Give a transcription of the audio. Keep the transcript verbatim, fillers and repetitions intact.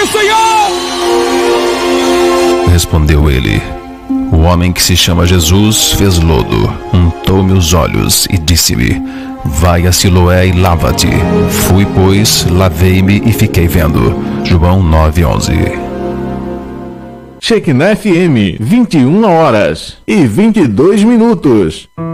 o Senhor! Respondeu ele: o homem que se chama Jesus fez lodo, untou-me os olhos e disse-me: vai a Siloé e lava-te. Fui, pois, lavei-me e fiquei vendo. João nove, onze. Shekinah F M, vinte e uma horas e vinte e dois minutos.